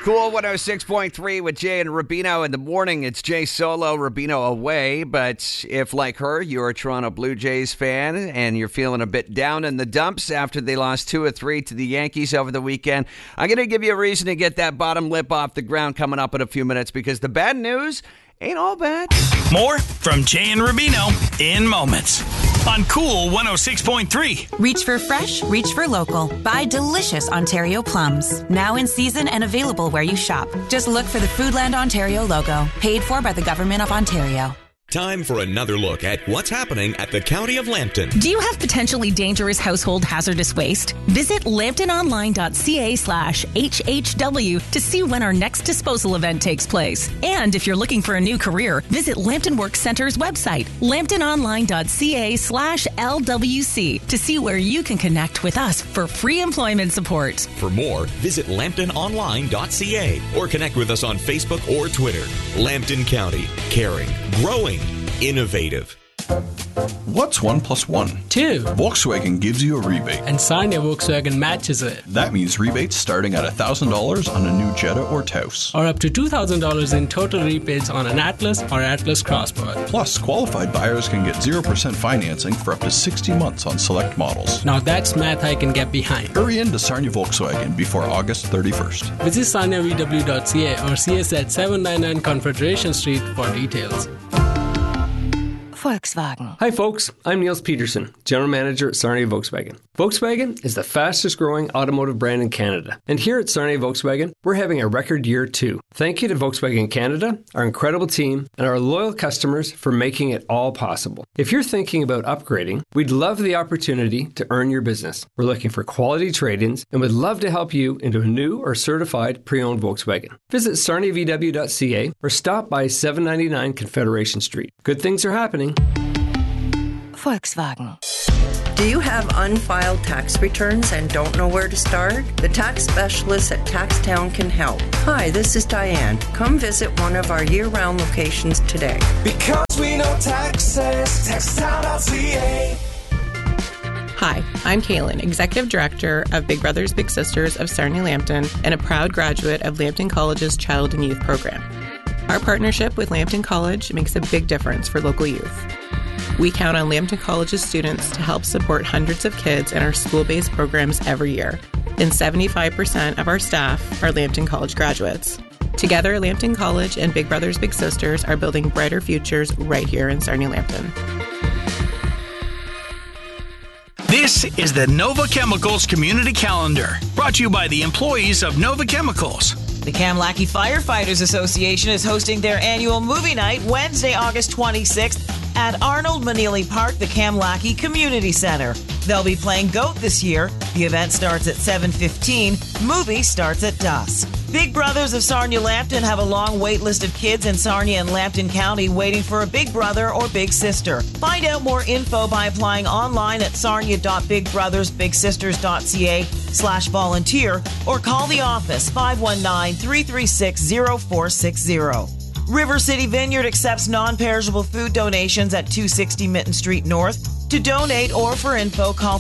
Cool 106.3 with Jay and Rubino in the morning. It's Jay solo, Rubino away. But if, like her, you're a Toronto Blue Jays fan and you're feeling a bit down in the dumps after they lost 2 of 3 to the Yankees over the weekend, I'm going to give you a reason to get that bottom lip off the ground coming up in a few minutes, because the bad news ain't all bad. More from Jay and Rubino in moments on Cool 106.3. Reach for fresh, reach for local. Buy delicious Ontario plums. Now in season and available where you shop. Just look for the Foodland Ontario logo. Paid for by the Government of Ontario. Time for another look at what's happening at the County of Lambton. Do you have potentially dangerous household hazardous waste? Visit lambtononline.ca/HHW to see when our next disposal event takes place. And if you're looking for a new career, visit Lambton Work Center's website, lambtononline.ca/LWC, to see where you can connect with us for free employment support. For more, visit lambtononline.ca or connect with us on Facebook or Twitter. Lambton County, caring, growing, innovative. What's 1 + 1? 2. Volkswagen gives you a rebate. And Sarnia Volkswagen matches it. That means rebates starting at $1,000 on a new Jetta or Taos. Or up to $2,000 in total rebates on an Atlas or Atlas Crossbody. Plus, qualified buyers can get 0% financing for up to 60 months on select models. Now that's math I can get behind. Hurry in to Sarnia Volkswagen before August 31st. Visit sarniavw.ca or see us at 799 Confederation Street for details. Volkswagen. Hi folks, I'm Niels Peterson, General Manager at Sarnia Volkswagen. Volkswagen is the fastest growing automotive brand in Canada. And here at Sarnia Volkswagen, we're having a record year too. Thank you to Volkswagen Canada, our incredible team, and our loyal customers for making it all possible. If you're thinking about upgrading, we'd love the opportunity to earn your business. We're looking for quality trade-ins and would love to help you into a new or certified pre-owned Volkswagen. Visit sarniavw.ca or stop by 799 Confederation Street. Good things are happening. Volkswagen. Do you have unfiled tax returns and don't know where to start? The tax specialists at Taxtown can help. Hi, this is Diane. Come visit one of our year-round locations today. Because we know taxes, taxtown.ca. Hi, I'm Kaylin, Executive Director of Big Brothers Big Sisters of Sarnia Lambton and a proud graduate of Lambton College's Child and Youth Program. Our partnership with Lambton College makes a big difference for local youth. We count on Lambton College's students to help support hundreds of kids in our school-based programs every year, and 75% of our staff are Lambton College graduates. Together, Lambton College and Big Brothers Big Sisters are building brighter futures right here in Sarnia Lambton. This is the Nova Chemicals Community Calendar, brought to you by the employees of Nova Chemicals. The Kamlaki Firefighters Association is hosting their annual movie night Wednesday, August 26th at Arnold Manili Park, the Kamlaki Community Center. They'll be playing GOAT this year. The event starts at 7:15. Movie starts at dusk. Big Brothers of Sarnia Lambton have a long wait list of kids in Sarnia and Lambton County waiting for a big brother or big sister. Find out more info by applying online at sarnia.bigbrothersbigsisters.ca/volunteer or call the office 519-336-0460. River City Vineyard accepts non-perishable food donations at 260 Mitten Street North. To donate or for info, call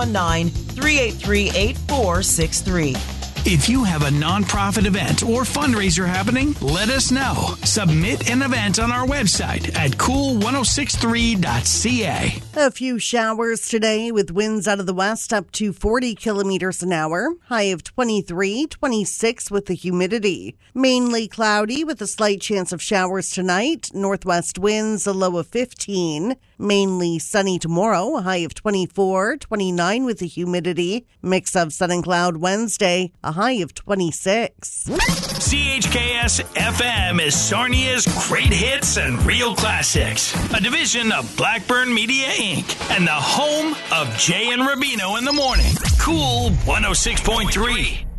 519-383-8463. If you have a nonprofit event or fundraiser happening, let us know. Submit an event on our website at cool1063.ca. A few showers today with winds out of the west up to 40 kilometers an hour. High of 23, 26 with the humidity. Mainly cloudy with a slight chance of showers tonight. Northwest winds, a low of 15. Mainly sunny tomorrow, a high of 24, 29 with the humidity. Mix of sun and cloud Wednesday, a high of 26. CHKS FM is Sarnia's Great Hits and Real Classics, a division of Blackburn Media Inc. and the home of Jay and Rubino in the morning. Cool 106.3.